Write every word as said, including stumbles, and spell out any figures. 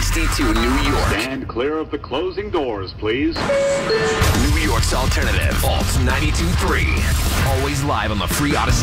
sixty-two New York. Stand clear of the closing doors, please. New York's alternative, Alt ninety-two point three. Always live on the free Odyssey